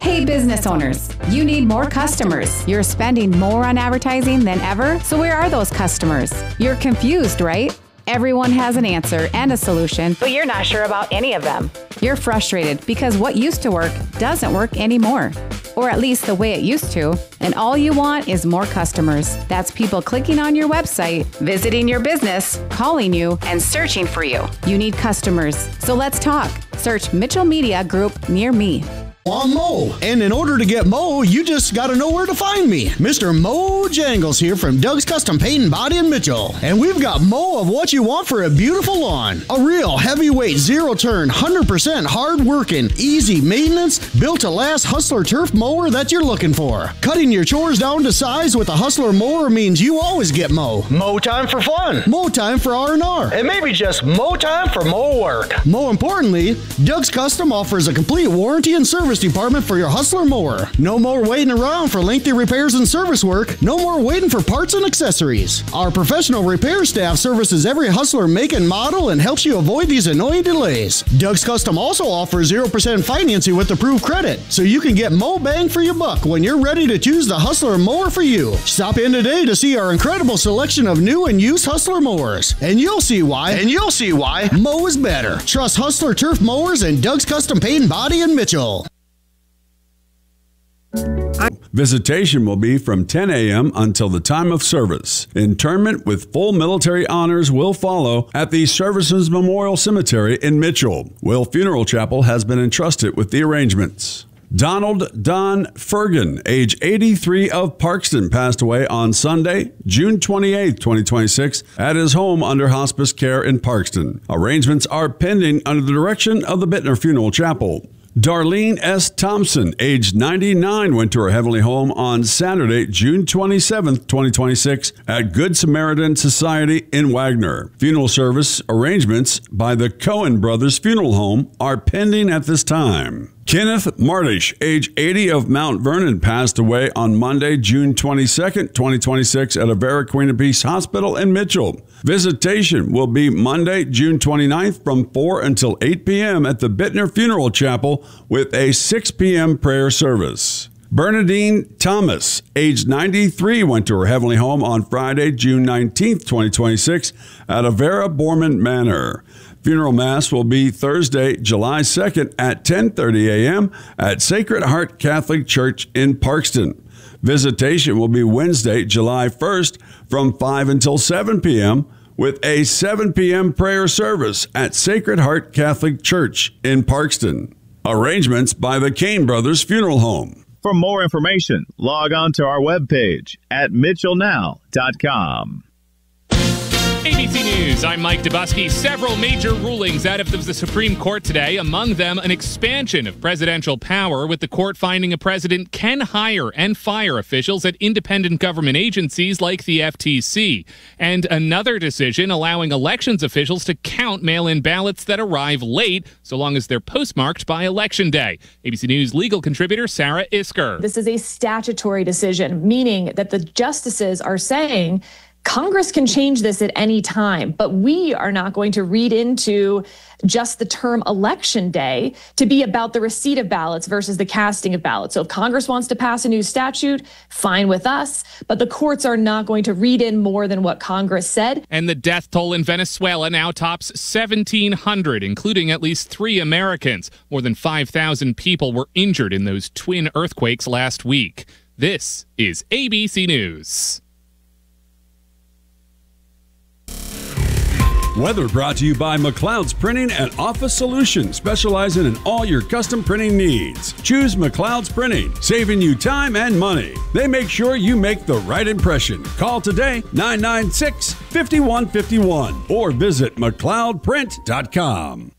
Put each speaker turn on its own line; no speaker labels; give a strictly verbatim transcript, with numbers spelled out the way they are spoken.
Hey business owners, you need more customers. You're spending more on advertising than ever, so where are those customers? You're confused, right? Everyone has an answer and a solution, but you're not sure about any of them. You're frustrated because what used to work doesn't work anymore, or at least the way it used to, and all you want is more customers. That's people clicking on your website, visiting your business, calling you, and searching for you. You need customers, so let's talk. Search Mitchell Media Group near me.
I'm Mo, and in order to get Mo, you just gotta know where to find me. Mister Mo Jangles here from Doug's Custom Paint and Body in Mitchell. And we've got Mo of what you want for a beautiful lawn. A real heavyweight, zero-turn, one hundred percent hard-working, easy maintenance, built-to-last Hustler turf mower that you're looking for. Cutting your chores down to size with a Hustler mower means you always get Mo.
Mo time for fun.
Mo time for R and R.
And maybe just Mo time for Mo work.
More importantly, Doug's Custom offers a complete warranty and service department for your Hustler mower. No more waiting around for lengthy repairs and service work. No more waiting for parts and accessories. Our professional repair staff services every Hustler make and model and helps you avoid these annoying delays. Doug's Custom also offers zero percent financing with approved credit, so you can get Mo bang for your buck when you're ready to choose the Hustler mower for you. Stop in today to see our incredible selection of new and used Hustler mowers. And you'll see why.
And you'll see why.
Mo is better. Trust Hustler turf mowers and Doug's Custom Paint and Body in Mitchell.
Visitation will be from ten a.m. until the time of service. Interment with full military honors will follow at the Services Memorial Cemetery in Mitchell. Will Funeral Chapel has been entrusted with the arrangements. Donald Don Fergan, age eighty-three, of Parkston, passed away on Sunday, June twenty-eighth, twenty twenty-six, at his home under hospice care in Parkston. Arrangements are pending under the direction of the Bittner Funeral Chapel. Darlene S. Thompson, age ninety-nine, went to her heavenly home on Saturday, June twenty-seventh, twenty twenty-six, at Good Samaritan Society in Wagner. Funeral service arrangements by the Cohen Brothers Funeral Home are pending at this time. Kenneth Martish, age eighty, of Mount Vernon, passed away on Monday, June twenty-second, twenty twenty-six, at Avera Queen of Peace Hospital in Mitchell. Visitation will be Monday, June twenty-ninth, from four until eight p.m. at the Bittner Funeral Chapel with a six p.m. prayer service. Bernadine Thomas, age ninety-three, went to her heavenly home on Friday, June nineteenth, twenty twenty-six, at Avera Borman Manor. Funeral Mass will be Thursday, July second at ten thirty a.m. at Sacred Heart Catholic Church in Parkston. Visitation will be Wednesday, July first from five until seven p.m. with a seven p.m. prayer service at Sacred Heart Catholic Church in Parkston. Arrangements by the Kane Brothers Funeral Home.
For more information, log on to our webpage at mitchell now dot com.
A B C News, I'm Mike Dubusky. Several major rulings out of the Supreme Court today, among them an expansion of presidential power, with the court finding a president can hire and fire officials at independent government agencies like the F T C, and another decision allowing elections officials to count mail-in ballots that arrive late, so long as they're postmarked by Election Day. A B C News legal contributor Sarah Isker.
This is a statutory decision, meaning that the justices are saying Congress can change this at any time, but we are not going to read into just the term Election Day to be about the receipt of ballots versus the casting of ballots. So if Congress wants to pass a new statute, fine with us, but the courts are not going to read in more than what Congress said.
And the death toll in Venezuela now tops seventeen hundred, including at least three Americans. More than five thousand people were injured in those twin earthquakes last week. This is A B C News.
Weather brought to you by McLeod's Printing and Office Solutions, specializing in all your custom printing needs. Choose McLeod's Printing, saving you time and money. They make sure you make the right impression. Call today, nine nine six, five one five one, or visit mcleod print dot com.